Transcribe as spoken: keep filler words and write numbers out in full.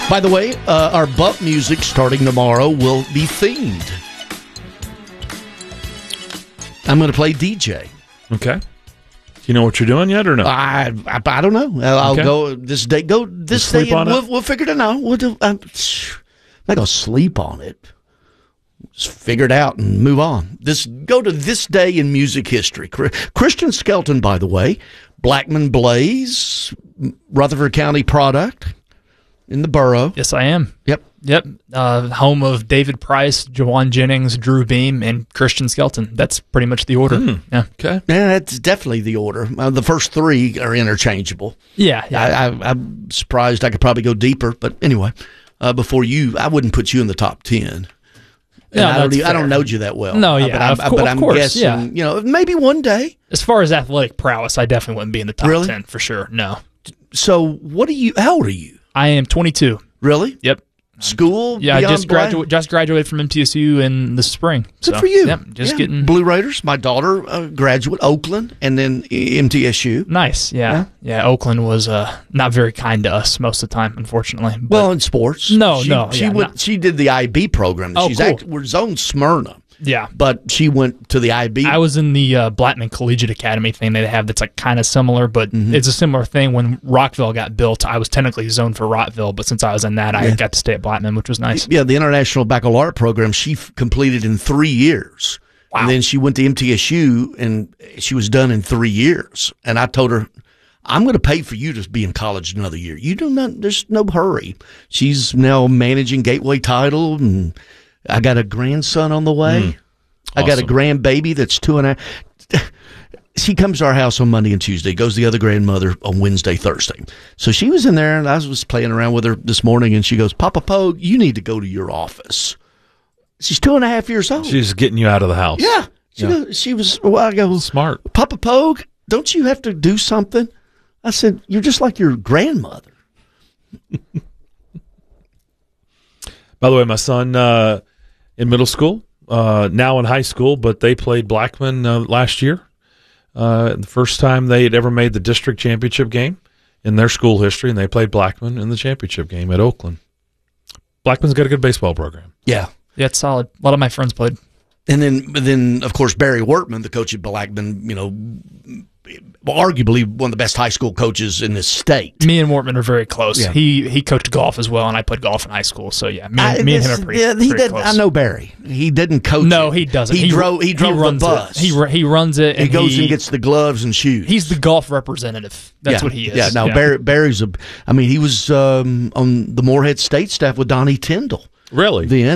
By the way, uh, our Buck music starting tomorrow will be themed. I'm going to play D J. Okay. Do you know what you're doing yet or no? I I, I don't know. I'll Okay. go this day. Go this We'll day. sleep on And it? we'll, we'll figure it out. We'll do, I'm, I'm not going to sleep on it. Just figure it out and move on. This go to this day in music history. Christian Skelton, by the way, Blackman Blaze, Rutherford County product in the borough. Yes, I am. Yep. Yep. Uh, home of David Price, Jawan Jennings, Drew Beam, and Christian Skelton. That's pretty much the order. Hmm. Yeah. Okay. Yeah, that's definitely the order. Uh, the first three are interchangeable. Yeah. yeah. I, I, I'm surprised I could probably go deeper, but anyway, uh, before you, I wouldn't put you in the top ten. And No, I, don't, that's e- I don't fair. know you that well. No, Uh, yeah, but I'm, of co- but of I'm course, guessing, yeah. you know, maybe one day. As far as athletic prowess, I definitely wouldn't be in the top Really? ten for sure. No. So, what are you? How old are you? I am twenty-two. Really? Yep. School? Yeah, I beyond just Black? graduated. Just graduated from M T S U in the spring. Good So, for you. Yep. Just Yeah. getting Blue Raiders. My daughter, uh, graduate, Oakland, and then M T S U. nice. Yeah. Yeah. Oakland was uh, not very kind to us most of the time, unfortunately. But Well, in sports. No, she, no, She yeah, went. not- She did the I B program. Oh, She's cool. act, we're zone Smyrna, yeah. but she went to the I B. I was in the uh, Blackman Collegiate Academy thing they have that's like kind of similar, but Mm-hmm. it's a similar thing. When Rockville got built, I was technically zoned for Rockville, but since I was in that, I Yeah. got to stay at Blackman, which was nice. Yeah, the International Baccalaureate program she f- completed in three years. Wow. And then she went to M T S U and she was done in three years. And I told her, I'm going to pay for you to be in college another year. You do not, there's no hurry. She's now managing Gateway Title, and I got a grandson on the way. Mm. I got a Awesome. grandbaby that's two and a half. She comes to our house on Monday and Tuesday, goes to the other grandmother on Wednesday, Thursday. So she was in there, and I was playing around with her this morning, and she goes, Papa Pogue, you need to go to your office. She's two and a half years old. She's getting you out of the house. yeah. She, Yeah. goes, she was, well, I go, Smart. Papa Pogue, don't you have to do something? I said, you're just like your grandmother. By the way, my son uh, in middle school, uh, now in high school, but they played Blackman uh, last year. Uh, the first time they had ever made the district championship game in their school history, and they played Blackman in the championship game at Oakland. Blackman's got a good baseball program. Yeah. Yeah, it's solid. A lot of my friends played. And then, but then, of course, Barry Wortman, the coach at Blackman, you know, arguably one of the best high school coaches in this state. Me and Wortman are very close. Yeah. He he coached golf as well, and I played golf in high school. So yeah, me, I- and me and him this- are pretty, yeah, he pretty didn't- close. I know Barry. He didn't coach. No, it. he doesn't. He, drove. He drove runs the bus. It. He ru- he runs it. He And goes he, and gets the gloves and shoes. He's the golf representative. That's Yeah. what he is. Yeah. No, Barry. Barry's a. I mean, he was um, on the Moorhead State staff with Donnie Tyndall. Really? Then.